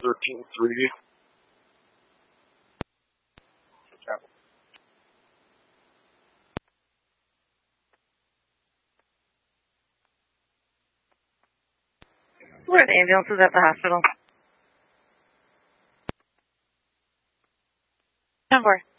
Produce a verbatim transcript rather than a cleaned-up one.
thirteen three. Where are the ambulances at the hospital? ten four.